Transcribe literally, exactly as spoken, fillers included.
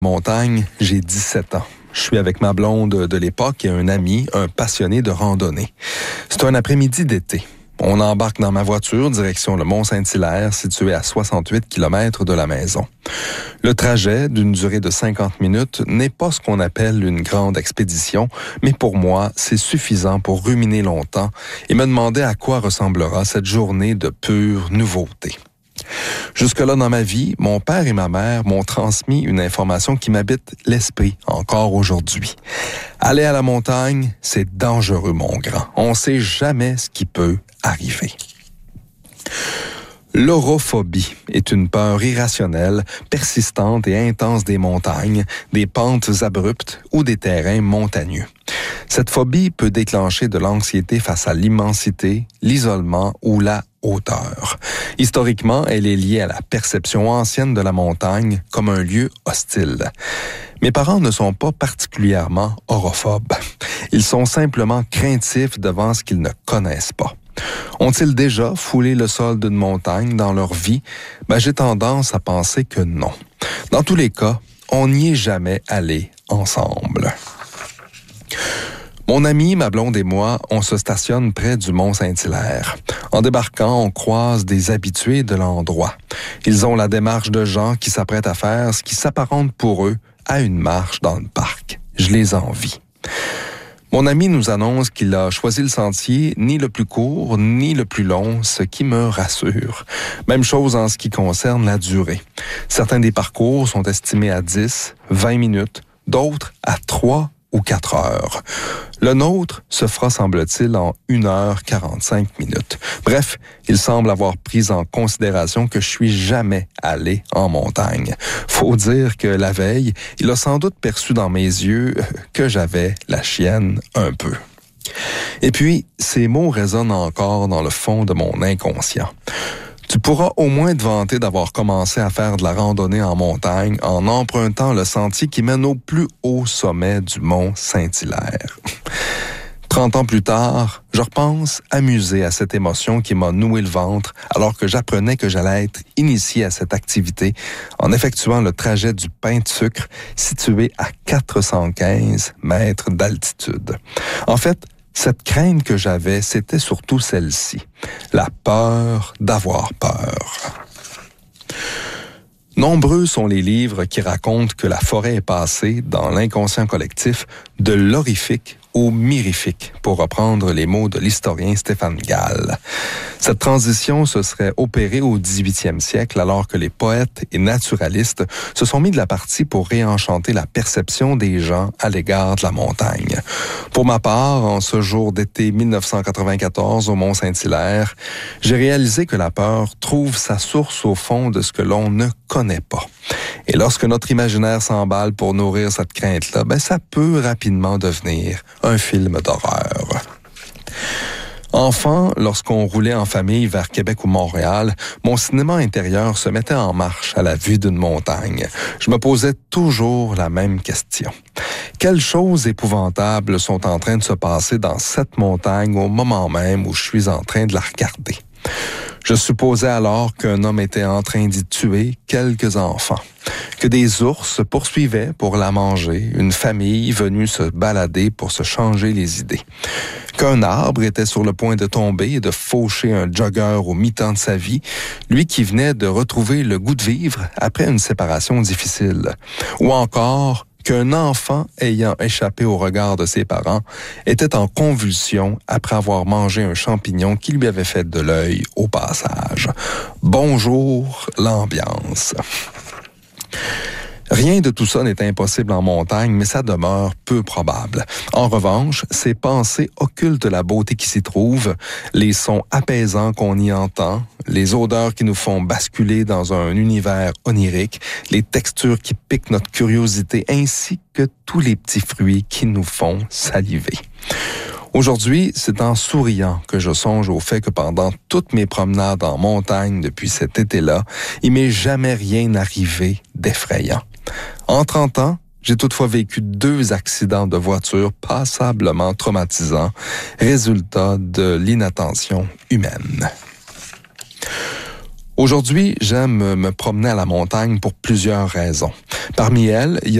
Montagne, j'ai dix-sept ans. Je suis avec ma blonde de l'époque et un ami, un passionné de randonnée. C'est un après-midi d'été. On embarque dans ma voiture, direction le Mont-Saint-Hilaire, situé à soixante-huit kilomètres de la maison. Le trajet, d'une durée de cinquante minutes, n'est pas ce qu'on appelle une grande expédition, mais pour moi, c'est suffisant pour ruminer longtemps et me demander à quoi ressemblera cette journée de pure nouveauté. Jusque-là dans ma vie, mon père et ma mère m'ont transmis une information qui m'habite l'esprit encore aujourd'hui. Aller à la montagne, c'est dangereux, mon grand. On ne sait jamais ce qui peut arriver. L'orophobie est une peur irrationnelle, persistante et intense des montagnes, des pentes abruptes ou des terrains montagneux. Cette phobie peut déclencher de l'anxiété face à l'immensité, l'isolement ou la hauteur. Historiquement, elle est liée à la perception ancienne de la montagne comme un lieu hostile. Mes parents ne sont pas particulièrement orophobes. Ils sont simplement craintifs devant ce qu'ils ne connaissent pas. Ont-ils déjà foulé le sol d'une montagne dans leur vie? Ben, j'ai tendance à penser que non. Dans tous les cas, on n'y est jamais allé ensemble. Mon ami, ma blonde et moi, on se stationne près du Mont-Saint-Hilaire. En débarquant, on croise des habitués de l'endroit. Ils ont la démarche de gens qui s'apprêtent à faire ce qui s'apparente pour eux à une marche dans le parc. Je les envie. Mon ami nous annonce qu'il a choisi le sentier ni le plus court, ni le plus long, ce qui me rassure. Même chose en ce qui concerne la durée. Certains des parcours sont estimés à dix, vingt minutes, d'autres à trois ou quatre heures. Le nôtre se fera, semble-t-il, en une heure quarante-cinq minutes. Bref, il semble avoir pris en considération que je suis jamais allé en montagne. Faut dire que la veille, il a sans doute perçu dans mes yeux que j'avais la chienne un peu. Et puis, ces mots résonnent encore dans le fond de mon inconscient. Tu pourras au moins te vanter d'avoir commencé à faire de la randonnée en montagne en empruntant le sentier qui mène au plus haut sommet du mont Saint-Hilaire. Trente ans plus tard, je repense amusé à cette émotion qui m'a noué le ventre alors que j'apprenais que j'allais être initié à cette activité en effectuant le trajet du Pain de Sucre situé à quatre cent quinze mètres d'altitude. En fait, cette crainte que j'avais, c'était surtout celle-ci, la peur d'avoir peur. Nombreux sont les livres qui racontent que la forêt est passée, dans l'inconscient collectif, de l'horrifique au mirifique, pour reprendre les mots de l'historien Stéphane Gall. Cette transition se serait opérée au dix-huitième siècle, alors que les poètes et naturalistes se sont mis de la partie pour réenchanter la perception des gens à l'égard de la montagne. Pour ma part, en ce jour d'été mille neuf cent quatre-vingt-quatorze au Mont-Saint-Hilaire, j'ai réalisé que la peur trouve sa source au fond de ce que l'on ne connaît pas. Et lorsque notre imaginaire s'emballe pour nourrir cette crainte-là, ben ça peut rapidement devenir un film d'horreur. Enfant, lorsqu'on roulait en famille vers Québec ou Montréal, mon cinéma intérieur se mettait en marche à la vue d'une montagne. Je me posais toujours la même question. Quelles choses épouvantables sont en train de se passer dans cette montagne au moment même où je suis en train de la regarder? Je supposais alors qu'un homme était en train d'y tuer quelques enfants, que des ours se poursuivaient pour la manger, une famille venue se balader pour se changer les idées, qu'un arbre était sur le point de tomber et de faucher un jogger au mi-temps de sa vie, lui qui venait de retrouver le goût de vivre après une séparation difficile, ou encore qu'un enfant ayant échappé au regard de ses parents était en convulsion après avoir mangé un champignon qui lui avait fait de l'œil au passage. Bonjour, l'ambiance. Rien de tout ça n'est impossible en montagne, mais ça demeure peu probable. En revanche, ces pensées occultent la beauté qui s'y trouve, les sons apaisants qu'on y entend, les odeurs qui nous font basculer dans un univers onirique, les textures qui piquent notre curiosité, ainsi que tous les petits fruits qui nous font saliver. Aujourd'hui, c'est en souriant que je songe au fait que pendant toutes mes promenades en montagne depuis cet été-là, il m'est jamais rien arrivé d'effrayant. En trente ans, j'ai toutefois vécu deux accidents de voiture passablement traumatisants, résultat de l'inattention humaine. Aujourd'hui, j'aime me promener à la montagne pour plusieurs raisons. Parmi elles, il y a